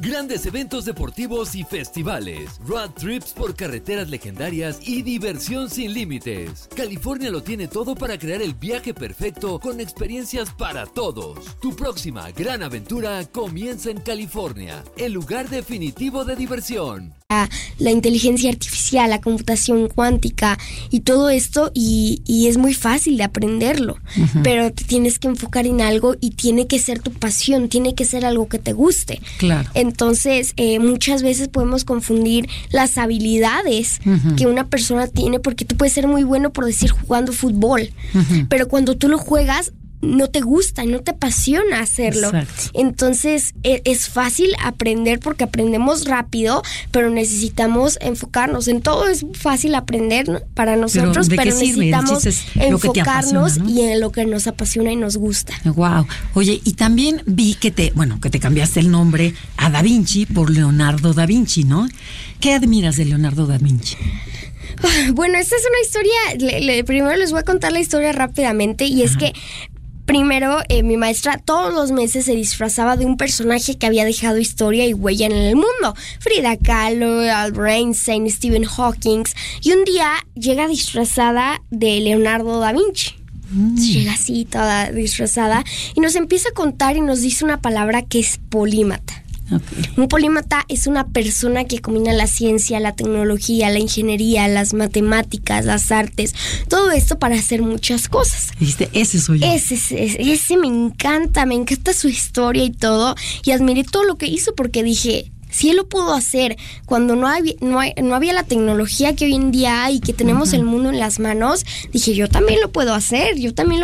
Grandes eventos deportivos y festivales, road trips por carreteras legendarias y diversión sin límites. California lo tiene todo para crear el viaje perfecto con experiencias para todos. Tu próxima gran aventura comienza en California, el lugar definitivo de diversión. La inteligencia artificial, la computación cuántica y todo esto, y es muy fácil de aprenderlo, pero te tienes que enfocar en algo y tiene que ser tu pasión, tiene que ser algo que te guste. Claro. Entonces, muchas veces podemos confundir las habilidades que una persona tiene, porque tú puedes ser muy bueno, por decir, jugando fútbol, pero cuando tú lo juegas, no te gusta, no te apasiona hacerlo. Exacto. Entonces es fácil aprender porque aprendemos rápido, pero necesitamos enfocarnos. En todo es fácil aprender, ¿no?, para nosotros, pero necesitamos enfocarnos y en lo que nos apasiona y nos gusta. Wow. Oye, y también vi que te cambiaste el nombre a Da Vinci por Leonardo da Vinci, ¿no? ¿Qué admiras de Leonardo da Vinci? Bueno, esta es una historia, primero les voy a contar la historia rápidamente, y es que primero, mi maestra todos los meses se disfrazaba de un personaje que había dejado historia y huella en el mundo. Frida Kahlo, Albert Einstein, Stephen Hawking. Y un día llega disfrazada de Leonardo da Vinci. Llega así, toda disfrazada, y nos empieza a contar y nos dice una palabra que es polímata. Okay. Un polímata es una persona que combina la ciencia, la tecnología, la ingeniería, las matemáticas, las artes, todo esto para hacer muchas cosas. Dijiste, ese soy yo. Ese me encanta su historia y todo, y admiré todo lo que hizo porque dije, si él lo pudo hacer cuando no había la tecnología que hoy en día hay, que tenemos el mundo en las manos, dije, yo también lo puedo hacer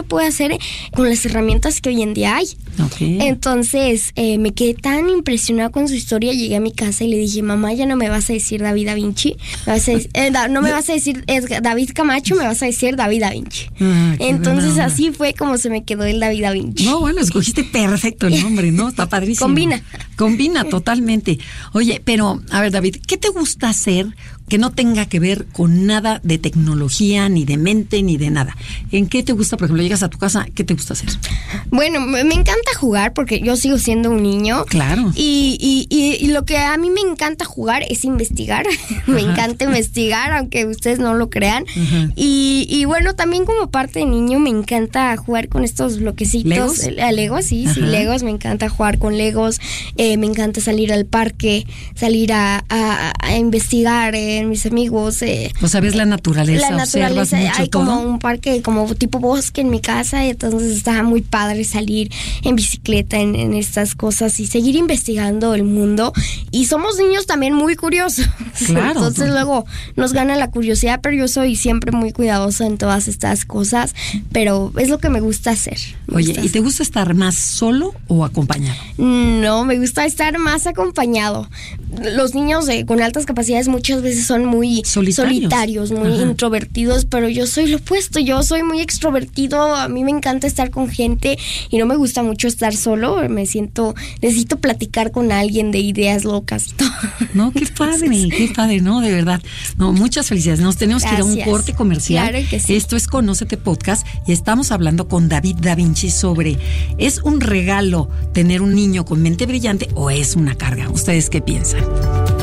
con las herramientas que hoy en día hay. Okay. Entonces me quedé tan impresionada con su historia. Llegué a mi casa y le dije, mamá, ya no me vas a decir David da Vinci, no me vas a decir David Camacho, me vas a decir David da Vinci. Entonces así fue como se me quedó el David da Vinci. No, bueno, escogiste perfecto el nombre, ¿no? Está padrísimo. Combina totalmente. Oye, pero, a ver, David, ¿qué te gusta hacer que no tenga que ver con nada de tecnología, ni de mente, ni de nada? ¿En qué te gusta, por ejemplo, llegas a tu casa, qué te gusta hacer? Bueno, me encanta jugar porque yo sigo siendo un niño. Claro. Y lo que a mí me encanta jugar es investigar. Me encanta investigar, aunque ustedes no lo crean. Y bueno, también como parte de niño me encanta jugar con estos bloquecitos. ¿Legos? Sí, Legos. Me encanta jugar con Legos. Me encanta salir al parque, salir a investigar mis amigos. O sea, ves la naturaleza, observas mucho hay todo. Como un parque, como tipo bosque en mi casa, y entonces está muy padre salir en bicicleta en estas cosas y seguir investigando el mundo. Y somos niños también muy curiosos. Claro. Entonces luego nos gana la curiosidad, pero yo soy siempre muy cuidadosa en todas estas cosas, pero es lo que me gusta hacer. Oye, ¿y te gusta estar más solo o acompañado? No, me gusta estar más acompañado. Los niños con altas capacidades muchas veces son muy solitarios, muy introvertidos, pero yo soy lo opuesto, yo soy muy extrovertido, a mí me encanta estar con gente y no me gusta mucho estar solo, necesito platicar con alguien de ideas locas. No, qué padre, ¿no? De verdad. No, muchas felicidades. Nos tenemos que ir a un corte comercial. Claro que sí. Esto es Conócete Podcast y estamos hablando con David da Vinci sobre, ¿es un regalo tener un niño con mente brillante o es una carga? ¿Ustedes qué piensan?